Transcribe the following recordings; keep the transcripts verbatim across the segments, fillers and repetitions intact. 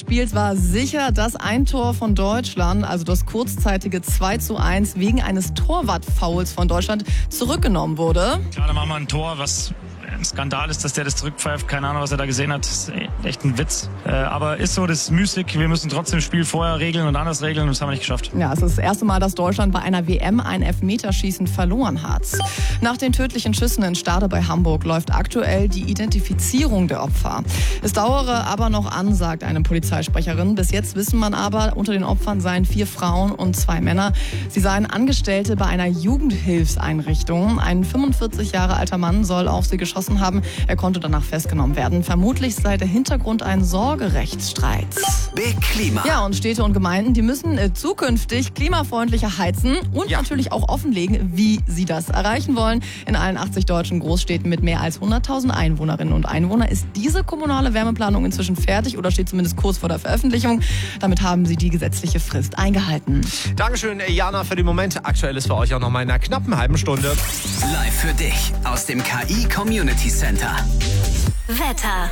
Spiels war sicher, dass ein Tor von Deutschland, also das kurzzeitige zwei zu eins, wegen eines Torwart-Fouls von Deutschland zurückgenommen wurde. Klar, dann machen wir ein Tor, was ein Skandal ist, dass der das zurückpfeift. Keine Ahnung, was er da gesehen hat. Das ist echt ein Witz. Äh, aber ist so, das ist müßig. Wir müssen trotzdem das Spiel vorher regeln und anders regeln. Und das haben wir nicht geschafft. Ja, es ist das erste Mal, dass Deutschland bei einer W M ein Elfmeterschießen verloren hat. Nach den tödlichen Schüssen in Stade bei Hamburg läuft aktuell die Identifizierung der Opfer. Es dauere aber noch an, sagt eine Polizeisprecherin. Bis jetzt wissen man aber, unter den Opfern seien vier Frauen und zwei Männer. Sie seien Angestellte bei einer Jugendhilfseinrichtung. Ein fünfundvierzig Jahre alter Mann soll auf sie geschossen haben. Er konnte danach festgenommen werden. Vermutlich sei der Hintergrund ein Sorgerechtsstreit. Big Klima. Ja, und Städte und Gemeinden, die müssen äh, zukünftig klimafreundlicher heizen und ja. natürlich auch offenlegen, wie sie das erreichen wollen. In allen achtzig deutschen Großstädten mit mehr als hunderttausend Einwohnerinnen und Einwohnern ist diese kommunale Wärmeplanung inzwischen fertig oder steht zumindest kurz vor der Veröffentlichung. Damit haben sie die gesetzliche Frist eingehalten. Dankeschön, Jana, für den Moment. Aktuell ist für euch auch noch mal in einer knappen halben Stunde. Live für dich aus dem K I Community Center. Wetter.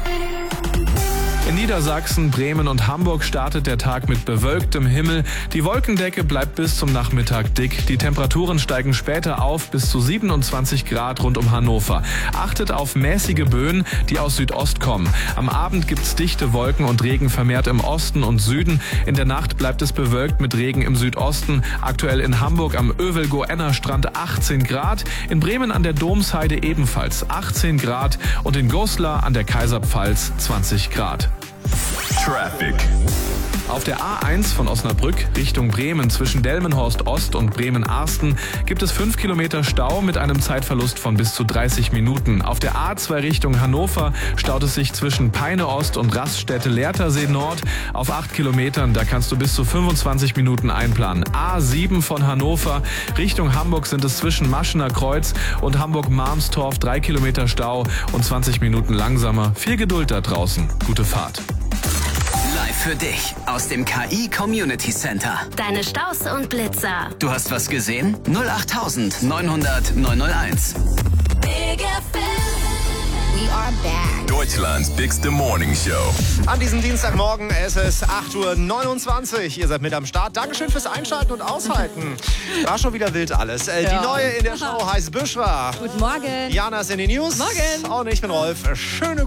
In Niedersachsen, Bremen und Hamburg startet der Tag mit bewölktem Himmel. Die Wolkendecke bleibt bis zum Nachmittag dick. Die Temperaturen steigen später auf bis zu siebenundzwanzig Grad rund um Hannover. Achtet auf mäßige Böen, die aus Südost kommen. Am Abend gibt's dichte Wolken und Regen vermehrt im Osten und Süden. In der Nacht bleibt es bewölkt mit Regen im Südosten. Aktuell in Hamburg am Övelgo-Enner-Strand achtzehn Grad. In Bremen an der Domsheide ebenfalls achtzehn Grad. Und in Goslar an der Kaiserpfalz zwanzig Grad. Traffic. Auf der A eins von Osnabrück Richtung Bremen zwischen Delmenhorst Ost und Bremen-Arsten gibt es fünf Kilometer Stau mit einem Zeitverlust von bis zu dreißig Minuten. Auf der A zwei Richtung Hannover staut es sich zwischen Peine Ost und Raststätte-Lehrtersee Nord auf acht Kilometern. Da kannst du bis zu fünfundzwanzig Minuten einplanen. A sieben von Hannover Richtung Hamburg sind es zwischen Maschener Kreuz und Hamburg-Marmstorf drei Kilometer Stau und zwanzig Minuten langsamer. Viel Geduld da draußen. Gute Fahrt. Live für dich aus dem K I Community Center. Deine Staus und Blitzer. Du hast was gesehen? null acht neun hundert neun null eins. Big F M. We are back. Deutschlands bigste Morning Show. An diesem Dienstagmorgen, es ist acht Uhr neunundzwanzig. Ihr seid mit am Start. Dankeschön fürs Einschalten und Aushalten. War schon wieder wild alles. Äh, Ja. Die neue in der Show heißt Büschra. Guten Morgen. Jana ist in den News. Morgen. Und ich bin Rolf. Schöne